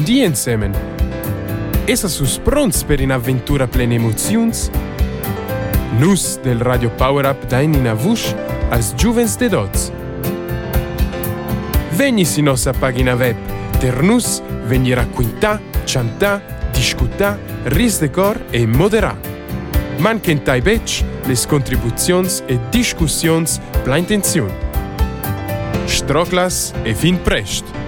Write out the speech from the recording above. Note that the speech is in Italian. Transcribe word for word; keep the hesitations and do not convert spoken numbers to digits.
gaudir insemen. Essa sus pronts per un'avventura plena emozions? Nus del Radio Power Up dain in avush als giuvens de dots. Vegni si nostra pagina web, ter nus vegni racquintà, chantà, discutà, ris de cor e moderà. Manquentai bec les contribuzions e discussions pla intenziun. Stroclas e fin prest!